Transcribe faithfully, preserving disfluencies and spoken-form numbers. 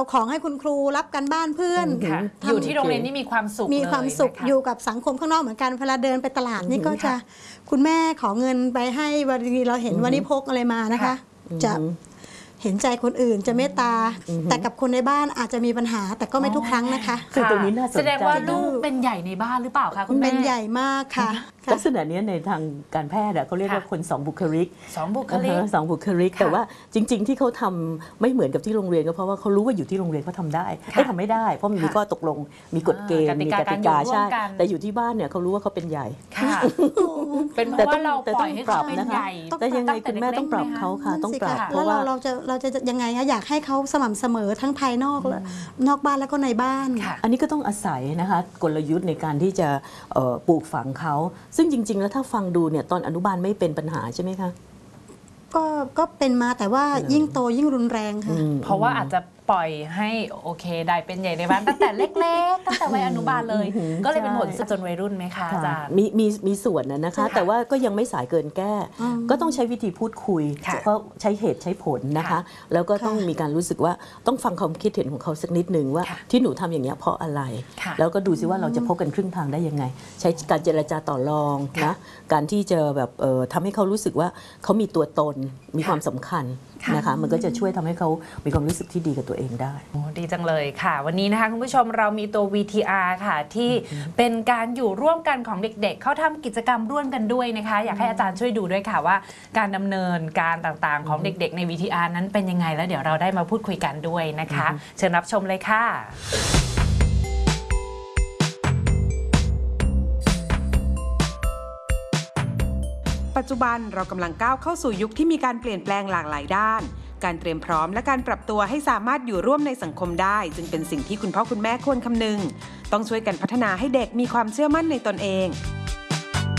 ของให้คุณครูรับการบ้านเพื่อนอยู่ที่โรงเรียนนี่มีความสุขมีความสุขอยู่กับสังคมข้างนอกเหมือนกันเวลาเดินไปตลาดนี่ก็จะคุณแม่ขอเงินไปให้วันนี้เราเห็นวันนี้พกอะไรมานะคะจะเห็นใจคนอื่นจะเมตตาแต่กับคนในบ้านอาจจะมีปัญหาแต่ก็ไม่ทุกครั้งนะคะคือตรงนี้น่าสนใจแสดงว่าลูกเป็นใหญ่ในบ้านหรือเปล่าคะคุณแม่เป็นใหญ่มากค่ะลักษณะนี้ในทางการแพทย์เขาเรียกว่าคนสองบุคลิกสองบุคลิกสองบุคลิกแต่ว่าจริงๆที่เขาทำไม่เหมือนกับที่โรงเรียนก็เพราะว่าเขารู้ว่าอยู่ที่โรงเรียนเขาทาได้ไม่ทำไม่ได้เพราะมีข้อตกลงมีกฎเกณฑ์มีกติกาใช่แต่อยู่ที่บ้านเนี่ยเขารู้ว่าเขาเป็นใหญ่เป็นเพราะว่าเราปล่อยให้เขาเป็นใหญ่แต่ยังไงคุณแม่ต้องปรับเขาค่ะต้องปรับเพราะว่าเราจะเราจะยังไงอยากให้เขาสม่ำเสมอทั้งภายนอกและนอกบ้านแล้วก็ในบ้านอันนี้ก็ต้องอาศัยนะคะกลยุทธ์ในการที่จะปลูกฝังเขาซึ่งจริงๆแล้วถ้าฟังดูเนี่ยตอนอนุบาลไม่เป็นปัญหาใช่ไหมคะก็ก็เป็นมาแต่ว่ายิ่งโตยิ่งรุนแรงค่ะเพราะว่าอาจจะปล่อยให้โอเคได้เป็นใหญ่ในบ้านตั้งแต่เล็กๆตั้งแต่วัยอนุบาลเลยก็เลยเป็นผลจนวัยรุ่นไหมคะอาจารย์มีมีมีส่วนนะนะคะแต่ว่าก็ยังไม่สายเกินแก้ก็ต้องใช้วิธีพูดคุยเพราะใช้เหตุใช้ผลนะคะแล้วก็ต้องมีการรู้สึกว่าต้องฟังความคิดเห็นของเขาสักนิดหนึ่งว่าที่หนูทำอย่างนี้เพราะอะไรแล้วก็ดูซิว่าเราจะพบกันครึ่งทางได้ยังไงใช้การเจรจาต่อรองนะการที่จะแบบทำให้เขารู้สึกว่าเขามีตัวตนมีความสำคัญนะคะมันก็จะช่วยทำให้เขามีความรู้สึกที่ดีกับตัวเองได้ดีจังเลยค่ะวันนี้นะคะคุณผู้ชมเรามีตัว วี ที อาร์ ค่ะที่เป็นการอยู่ร่วมกันของเด็กๆเขาทำกิจกรรมร่วมกันด้วยนะคะอยากให้อาจารย์ช่วยดูด้วยค่ะว่าการดำเนินการต่างๆของเด็กๆใน วี ที อาร์ นั้นเป็นยังไงแล้วเดี๋ยวเราได้มาพูดคุยกันด้วยนะคะเชิญรับชมเลยค่ะปัจจุบันเรากำลังก้าวเข้าสู่ยุคที่มีการเปลี่ยนแปลงหลากหลายด้านการเตรียมพร้อมและการปรับตัวให้สามารถอยู่ร่วมในสังคมได้จึงเป็นสิ่งที่คุณพ่อคุณแม่ควรคำนึงต้องช่วยกันพัฒนาให้เด็กมีความเชื่อมั่นในตนเอง